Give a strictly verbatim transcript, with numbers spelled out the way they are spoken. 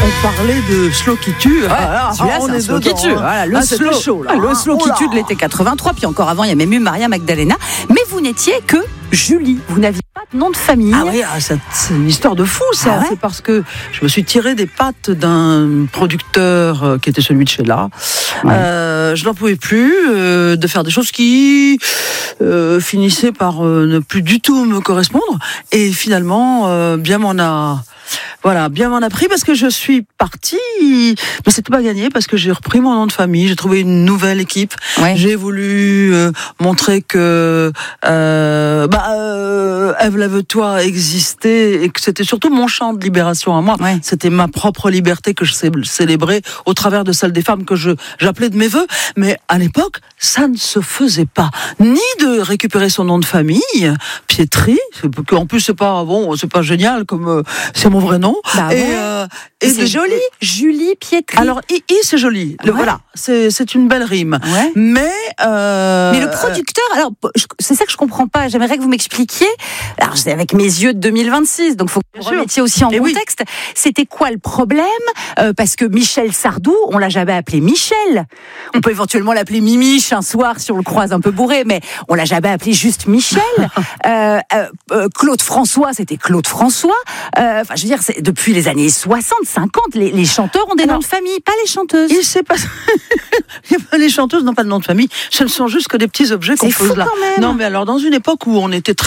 on parlait de Slow qui tue, ouais, ah, celui-là, on c'est un est slow dedans, qui tue. hein. Voilà, le ah, slow, chaud, là. ah, le slow Oh qui là. tue de l'été quatre-vingt-trois. Puis encore avant, il y a même eu Maria Magdalena. Mais vous n'étiez que Julie. Vous n'aviez pas de nom de famille. Ah oui, ah, ça, c'est une histoire de fou, ça. Ah ouais. C'est parce que je me suis tiré des pattes d'un producteur euh, qui était celui de Sheila. Ouais. Euh, je n'en pouvais plus euh, de faire des choses qui euh, finissaient par euh, ne plus du tout me correspondre. Et finalement, euh, bien m'en a... Voilà, bien m'en a pris parce que je suis partie, mais c'était pas gagné parce que j'ai repris mon nom de famille, j'ai trouvé une nouvelle équipe, ouais. J'ai voulu euh, montrer que euh, bah, euh, Ève Lève-toi existait et que c'était surtout mon chant de libération à moi, ouais. C'était ma propre liberté que je célébrais au travers de celle des femmes que je j'appelais de mes vœux, mais à l'époque, ça ne se faisait pas, ni de récupérer son nom de famille, Pietri, en plus c'est pas bon, c'est pas génial comme euh, c'est mon vrai nom. Bah et, ouais. euh, et, et c'est de... joli, Julie Pietri. Alors, I, I c'est joli. Le, ouais. Voilà, c'est, c'est une belle rime. Ouais. Mais, euh... mais le producteur, alors c'est ça que je comprends pas. J'aimerais que vous m'expliquiez. Alors, c'est avec mes yeux de deux mille vingt-six, donc faut que vous remettiez aussi en et contexte. Oui. C'était quoi le problème euh, Parce que Michel Sardou, on l'a jamais appelé Michel. On peut éventuellement l'appeler Mimiche un soir si on le croise un peu bourré, mais on l'a jamais appelé juste Michel. euh, euh, Claude François, c'était Claude François. Enfin, euh, je veux dire, c'est depuis les années soixante, cinquante, les, les chanteurs ont des Alors, noms de famille, pas les chanteuses. Il sait pas. Les chanteuses n'ont pas de nom de famille. Ce ne sont juste que des petits objets qu'on pose là. Quand même. Non, mais alors dans une époque où on était très